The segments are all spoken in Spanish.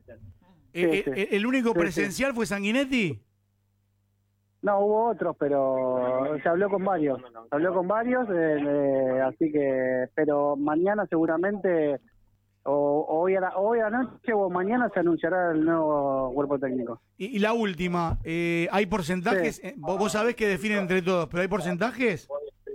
¿El único presencial fue Sanguinetti? No, hubo otros, pero se habló con varios. Así que, pero mañana seguramente, hoy a la noche o mañana se anunciará el nuevo cuerpo técnico. Y la última, ¿hay porcentajes? Sí. Vos sabés que definen entre todos, pero ¿hay porcentajes?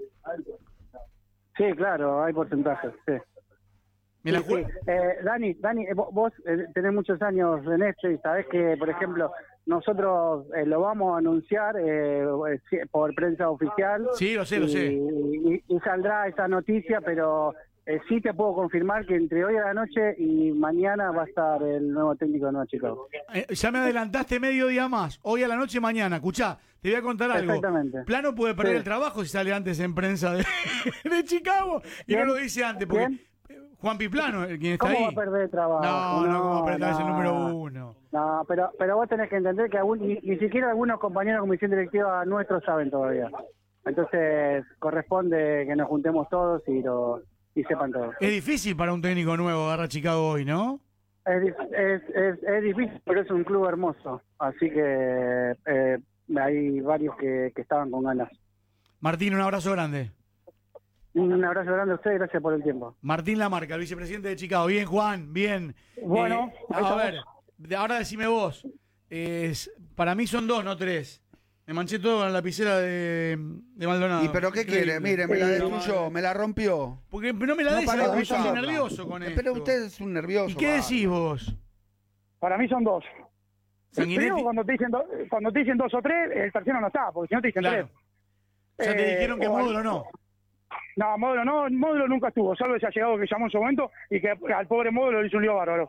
Sí, claro, hay porcentajes, sí. Sí. Dani, vos tenés muchos años en esto y sabés que, por ejemplo, nosotros lo vamos a anunciar por prensa oficial. Sí, lo sé. Y saldrá esa noticia, pero sí te puedo confirmar que entre hoy a la noche y mañana va a estar el nuevo técnico de Nueva Chicago. Ya me adelantaste medio día más. Hoy a la noche, mañana. Escuchá, te voy a contar algo. Exactamente. Plano puede perder el trabajo si sale antes en prensa de Chicago y no lo dice antes, porque Juan Piplano, quien está ahí. ¿Cómo va a perder el trabajo? No, ¿cómo va a perder ese número uno? No, pero vos tenés que entender que ni siquiera algunos compañeros de comisión directiva nuestros saben todavía. Entonces corresponde que nos juntemos todos y sepan todo. Es difícil para un técnico nuevo agarrar Chicago hoy, ¿no? Es difícil, pero es un club hermoso. Así que hay varios que estaban con ganas. Martín, un abrazo grande. Un abrazo grande a usted y gracias por el tiempo. Martín Lamarca, el vicepresidente de Chicago. Bien, Juan, bien. Bueno, a ver, ahora decime vos. Para mí son 2, no 3. Me manché todo con la lapicera de Maldonado. ¿Y pero qué quiere? Mire, me la destruyó, me la rompió. Porque no me la des, para porque de estoy usarla. nervioso con esto. Pero usted es un nervioso. ¿Y qué decís vos? Para mí son 2. Sanguinetti. Pero cuando te dicen 2 o 3, el tercero no está, porque si no te dicen Claro. 3. Ya te dijeron que Módulo no. No, Módulo nunca estuvo, salvo ese allegado que llamó en su momento y que al pobre Módulo le hizo un lío bárbaro.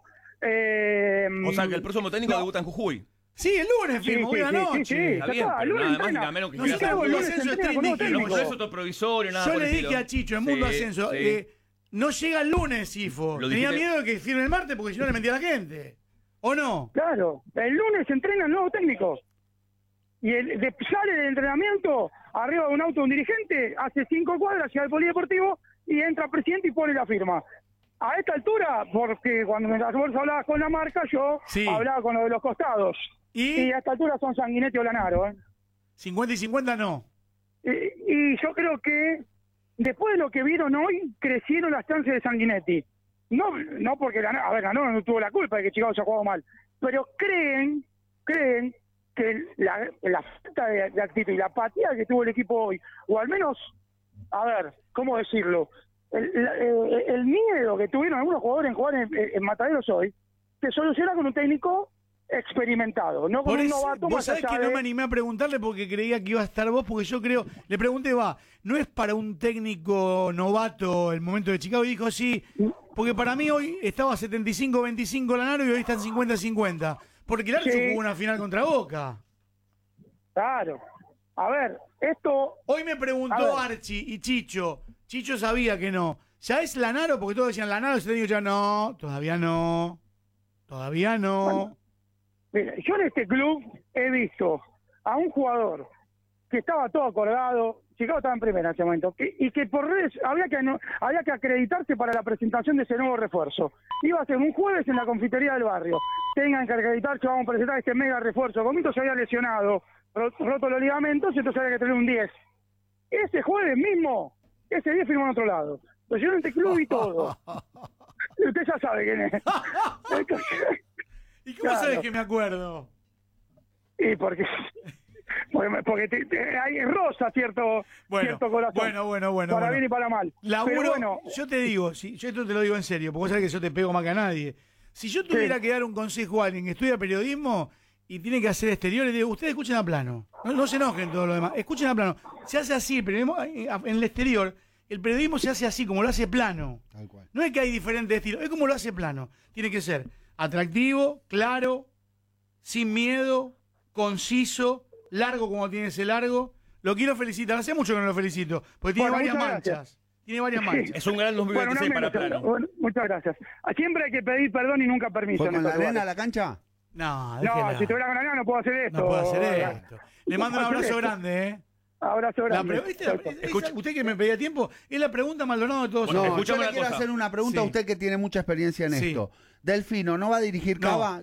O sea, que el próximo técnico debuta en Jujuy. Sí, el lunes firmo, hoy a la noche. Sí, Está bien, está, el pero lunes nada más ni entrena. nada menos que No sé, quieras el hacer. ascenso es 3 No, dígitos. no es otro provisorio, nada Yo por le el dije estilo. a Chicho en Mundo Sí, Ascenso, sí. no llega el lunes, Sifo. Lo Tenía dijiste. miedo de que firme el martes porque si no le mentía a la gente. ¿O no? Claro, el lunes entrena el nuevo técnico. Y sale del entrenamiento arriba de un auto de un dirigente, hace 5 cuadras, llega al polideportivo y entra el presidente y pone la firma. A esta altura, porque cuando vos hablabas con la marca, yo hablaba con lo de los costados. Y a esta altura son Sanguinetti o Lanaro. 50 y 50 no. Y yo creo que después de lo que vieron hoy, crecieron las chances de Sanguinetti. No porque Lanaro no tuvo la culpa de que Chicago se ha jugado mal, pero creen que la falta de actitud y la apatía que tuvo el equipo hoy, o al menos, a ver, ¿cómo decirlo? El miedo que tuvieron algunos jugadores en jugar en Mataderos hoy, se soluciona con un técnico experimentado, no con un novato. Vos sabés que no me animé a preguntarle porque creía que iba a estar vos, porque yo creo, le pregunté, ¿no es para un técnico novato el momento de Chicago? Y dijo, sí, porque para mí hoy estaba 75-25 Lanaro y hoy están 50-50, porque el Archo jugó una final contra Boca. Claro, a ver, esto... Hoy me preguntó Archie y Chicho sabía que no. ¿Ya es Lanaro? Porque todos decían Lanaro, y se te digo ya no, todavía no. Bueno, mira, yo en este club he visto a un jugador que estaba todo acordado, Chicago estaba en primera en ese momento, y que por redes había que acreditarse para la presentación de ese nuevo refuerzo. Iba a ser un jueves en la confitería del barrio. Tengan que acreditarse, vamos a presentar este mega refuerzo. Gomito se había lesionado, roto los ligamentos, entonces había que tener un 10. Ese jueves mismo, ese 10 firmó en otro lado. Lo llevaron en este club y todo. Usted ya sabe quién es. ¿Y cómo sabes que me acuerdo? Y porque hay rosa cierto corazón. Bueno. Para bien y para mal. Laburo, yo te digo, yo esto te lo digo en serio, porque vos sabés que yo te pego más que a nadie. Si yo tuviera que dar un consejo a alguien que estudia periodismo y tiene que hacer exteriores, digo, ustedes escuchen a Plano. No se enojen todo lo demás. Escuchen a Plano. Se hace así, el periodismo, en el exterior, el periodismo se hace así, como lo hace Plano. Tal cual. No es que hay diferentes estilos, es como lo hace Plano. Tiene que ser atractivo, claro, sin miedo, conciso, largo como tiene ese largo. Lo quiero felicitar, hace mucho que no lo felicito, porque tiene varias manchas. Tiene varias manchas. Es un gran 2026 para Plano. Muchas gracias. Siempre hay que pedir perdón y nunca permiso. ¿Fue con la arena a la cancha? No, si tuviera con la arena no puedo hacer esto. No puedo hacer esto. Le mando un abrazo grande, Abrazo grande. Usted que me pedía tiempo, es la pregunta Maldonado de todos. No, yo le quiero hacer una pregunta a usted que tiene mucha experiencia en esto. Delfino, ¿no va a dirigir Cava?